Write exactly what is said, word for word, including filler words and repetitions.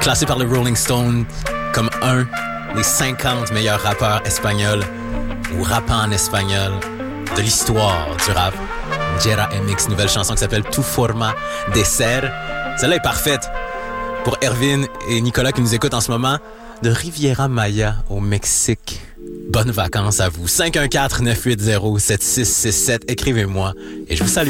classé par le Rolling Stone comme un des cinquante meilleurs rappeurs espagnols ou rappant en espagnol de l'histoire du rap. Jera M X, nouvelle chanson qui s'appelle Tu Forma de Ser. Celle-là est parfaite pour Erwin et Nicolas qui nous écoutent en ce moment de Riviera Maya au Mexique. Bonnes vacances à vous. cinq un quatre, neuf huit zéro, sept six six sept. Écrivez-moi et je vous salue.